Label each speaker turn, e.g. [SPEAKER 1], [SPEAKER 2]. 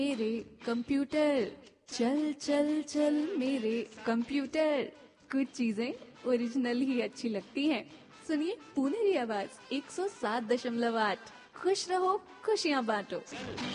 [SPEAKER 1] मेरे कंप्यूटर, चल चल चल मेरे कंप्यूटर। कुछ चीजें ओरिजिनल ही अच्छी लगती हैं। सुनिए पुनरी आवाज 107.8। खुश रहो, खुशियां बांटो।